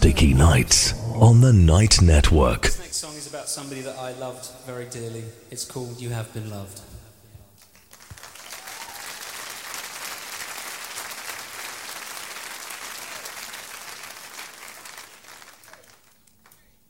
Sticky Nights on the Night Network. This next song is about somebody that I loved very dearly. It's called You Have Been Loved.